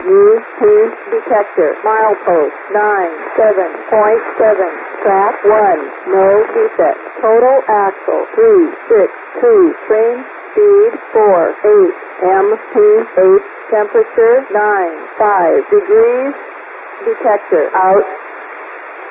New speed detector. Milepost 97.7. Track 1. No defect. Total axle 362. Train speed 48. MPH temperature 95 degrees. Detector out.